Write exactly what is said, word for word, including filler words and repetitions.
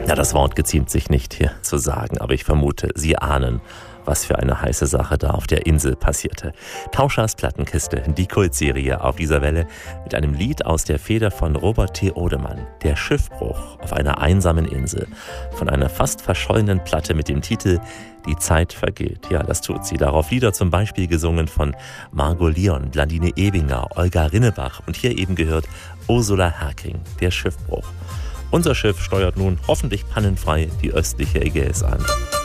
Ja, das Wort geziemt sich nicht hier zu sagen, aber ich vermute, Sie ahnen, was für eine heiße Sache da auf der Insel passierte. Tauschers Plattenkiste, die Kultserie auf dieser Welle mit einem Lied aus der Feder von Robert T. Odemann. Der Schiffbruch auf einer einsamen Insel. Von einer fast verschollenen Platte mit dem Titel Die Zeit vergeht. Ja, das tut sie. Darauf Lieder zum Beispiel gesungen von Margot Leon, Blandine Ebinger, Olga Rinnebach und hier eben gehört Ursula Herking, Der Schiffbruch. Unser Schiff steuert nun hoffentlich pannenfrei die östliche Ägäis an.